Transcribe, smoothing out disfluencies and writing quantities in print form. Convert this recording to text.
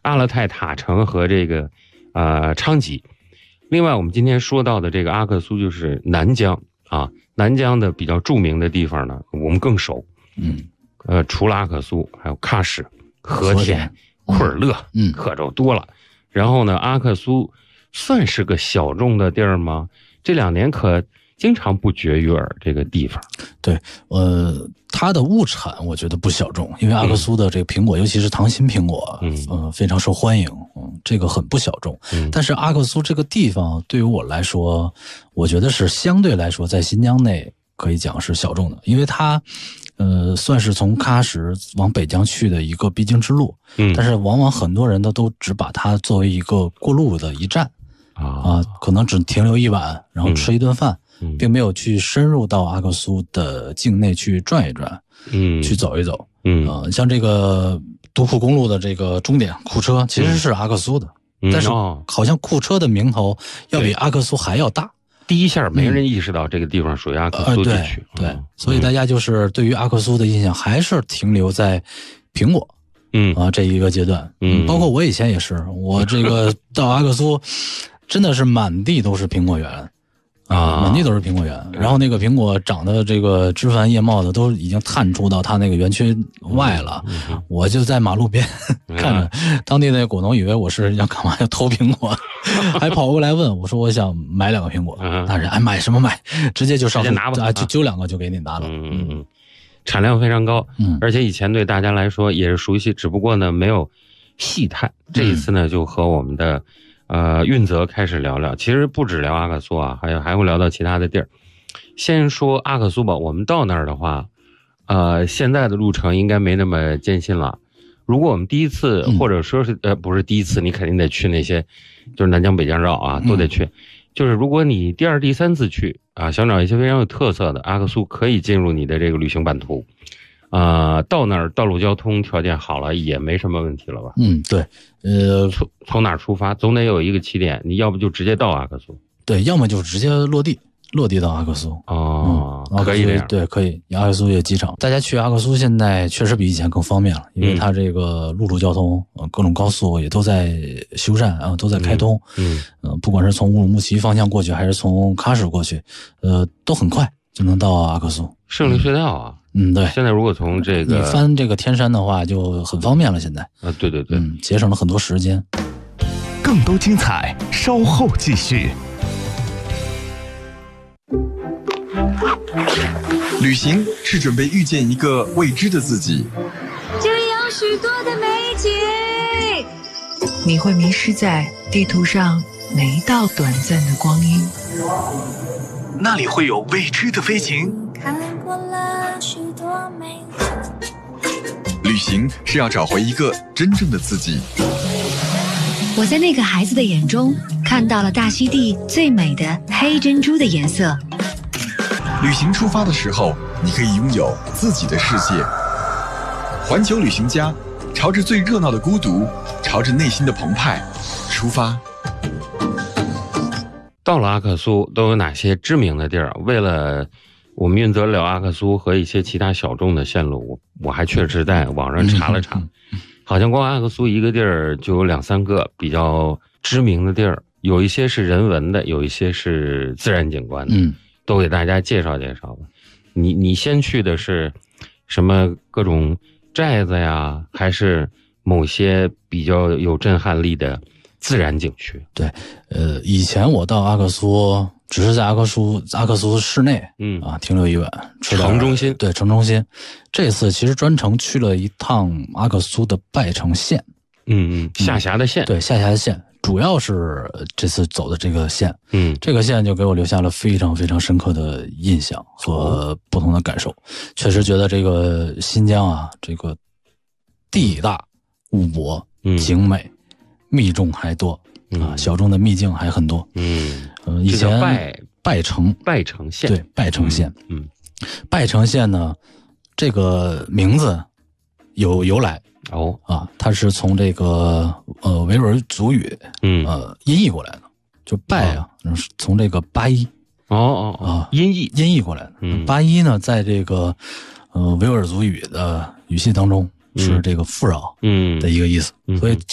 阿勒泰塔城和这个昌吉。另外我们今天说到的这个阿克苏就是南疆啊，南疆的比较著名的地方呢我们更熟，除了阿克苏还有喀什、和田、库尔勒，可就多了。然后呢，阿克苏算是个小众的地儿吗？这2年可经常不绝于耳这个地方。 对，它的物产我觉得不小众，因为阿克苏的这个苹果，尤其是糖心苹果，非常受欢迎，这个很不小众。但是阿克苏这个地方对于我来说，我觉得是相对来说在新疆内可以讲是小众的，因为它算是从喀什往北疆去的一个必经之路，但是往往很多人都只把它作为一个过路的一站可能只停留一晚，然后吃一顿饭，并没有去深入到阿克苏的境内去转一转，去走一走。像这个独库公路的这个终点库车其实是阿克苏的，但是好像库车的名头要比阿克苏还要大。 第一下没人意识到这个地方属于阿克苏地区， 对，所以大家就是对于阿克苏的印象还是停留在苹果，这一个阶段，包括我以前也是，我这个到阿克苏真的是满地都是苹果园满地都是苹果园，然后那个苹果长得这个枝繁叶茂的都已经探出到它那个园区外了，我就在马路边看着，当地那果农以为我是要干嘛，要偷苹果，还跑过来问我说我想买2个苹果，那人买什么买，直接就上拿吧， 就揪2个就给你拿了， 产量非常高，而且以前对大家来说也是熟悉，只不过呢没有细探，这一次呢就和我们的运泽开始聊聊，其实不止聊阿克苏啊，还会聊到其他的地儿。先说阿克苏吧，我们到那儿的话，现在的路程应该没那么艰辛了。如果我们第一次，或者说是不是第一次，你肯定得去那些，就是南疆北疆绕啊，都得去。就是如果你第2、第3次去啊，想找一些非常有特色的，阿克苏可以进入你的这个旅行版图。到那儿道路交通条件好了也没什么问题了吧？ 对， 从哪儿出发，总得有一个起点，你要不就直接到阿克苏， 对，要么就直接落地到阿克苏。 可以这样， 对，可以。阿克苏也机场，大家去阿克苏现在确实比以前更方便了，因为它这个陆路交通，各种高速也都在修缮都在开通。不管是从乌鲁木齐方向过去，还是从喀什过去，都很快就能到阿克苏。 胜利隧道啊。 对， 现在如果从这个你翻这个天山的话就很方便了，现在对， 节省了很多时间。 更多精彩稍后继续。 旅行是准备遇见一个未知的自己， 这里有许多的美景， 你会迷失在地图上每一道短暂的光阴， 那里会有未知的飞行。 看过了许多美景， 旅行是要找回一个真正的自己。 我在那个孩子的眼中看到了大溪地最美的黑珍珠的颜色。 旅行出发的时候，你可以拥有自己的世界。环球旅行家，朝着最热闹的孤独，朝着内心的澎湃出发。 到了阿克苏都有哪些知名的地儿？为了我们运泽聊阿克苏和一些其他小众的线路，我还确实在网上查了查，好像光阿克苏一个地儿就有2、3个比较知名的地儿，有一些是人文的，有一些是自然景观的，都给大家介绍介绍吧。你先去的是什么各种寨子呀，还是某些比较有震撼力的自然景区？ 对，以前我到阿克苏只是在阿克苏市内，停留一晚， 城中心， 对，城中心。这次其实专程去了一趟阿克苏的拜城县， 下辖的县， 对，下辖的县，主要是这次走的这个县，这个县就给我留下了非常非常深刻的印象和不同的感受。确实觉得这个新疆啊，这个地大物博，景美，密众还多。小众的秘境还很多。以前拜城县，对，拜城县。拜城县呢，这个名字有由来它是从这个维吾尔族语音译过来的，就拜从这个巴依音译过来的。巴依呢，在这个维吾尔族语的语系当中是这个富饶的一个意思，所以